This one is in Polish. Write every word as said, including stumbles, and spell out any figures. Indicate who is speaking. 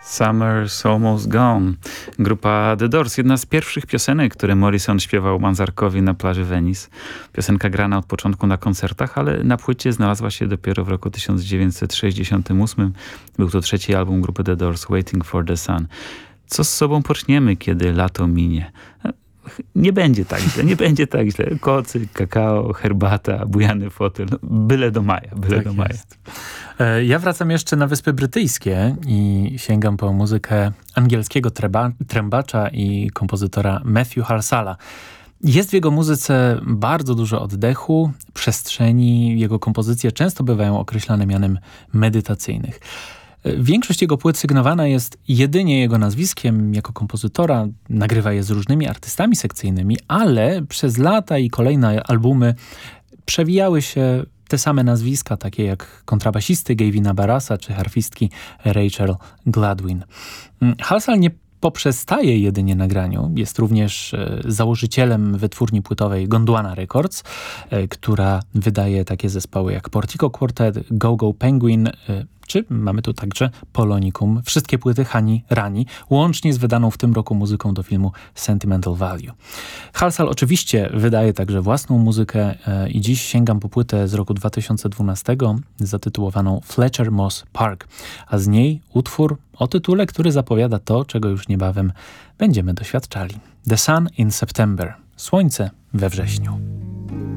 Speaker 1: Summer's Almost Gone. Grupa The Doors. Jedna z pierwszych piosenek, które Morrison śpiewał Manzarkowi na plaży Venice. Piosenka grana od początku na koncertach, ale na płycie znalazła się dopiero w roku tysiąc dziewięćset sześćdziesiątym ósmym. Był to trzeci album grupy The Doors, Waiting for the Sun. Co z sobą poczniemy, kiedy lato minie? Nie będzie tak źle, nie będzie tak źle. Kocyk, kakao, herbata, bujany fotel. No, byle do maja, byle
Speaker 2: tak
Speaker 1: do maja.
Speaker 2: Jest. Ja wracam jeszcze na Wyspy Brytyjskie i sięgam po muzykę angielskiego treba, trębacza i kompozytora Matthew Halsalla. Jest w jego muzyce bardzo dużo oddechu, przestrzeni. Jego kompozycje często bywają określane mianem medytacyjnych. Większość jego płyt sygnowana jest jedynie jego nazwiskiem jako kompozytora. Nagrywa je z różnymi artystami sekcyjnymi, ale przez lata i kolejne albumy przewijały się te same nazwiska, takie jak kontrabasisty Gavina Barrasa czy harfistki Rachel Gladwin. Halsall nie poprzestaje jedynie na graniu. Jest również założycielem wytwórni płytowej Gondwana Records, która wydaje takie zespoły jak Portico Quartet, Go Go Penguin, czy mamy tu także Polonicum. Wszystkie płyty Hani Rani, łącznie z wydaną w tym roku muzyką do filmu Sentimental Value. Halsall oczywiście wydaje także własną muzykę e, i dziś sięgam po płytę z roku dwa tysiące dwunastego zatytułowaną Fletcher Moss Park, a z niej utwór o tytule, który zapowiada to, czego już niebawem będziemy doświadczali. The Sun in September. Słońce we wrześniu.